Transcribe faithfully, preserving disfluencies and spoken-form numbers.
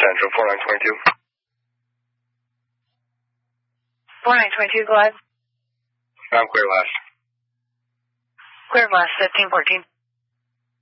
Central, four nine two two. four nine two two, go ahead. I'm clear last. Clear last, fifteen fourteen.